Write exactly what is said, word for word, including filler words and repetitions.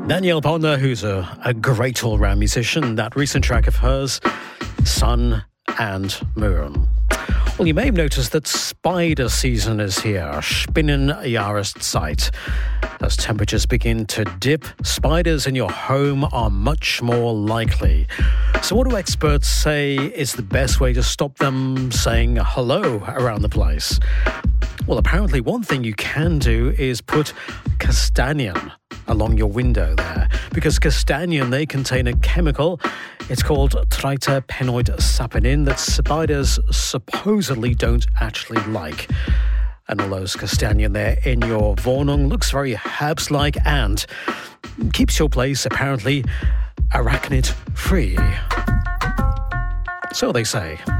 Danielle Bonner, who's a, a great all-round musician, that recent track of hers, Sun and Moon. Well, you may have noticed that spider season is here, Spinnenjahreszeit. As temperatures begin to dip, spiders in your home are much more likely. So what do experts say is the best way to stop them saying hello around the place? Well, apparently one thing you can do is put Castanien along your window there, because Castanien, they contain a chemical, it's called triterpenoid-saponin, that spiders supposedly don't actually like. And all those Castanien there in your Wohnung looks very herbs-like and keeps your place apparently arachnid-free. So they say.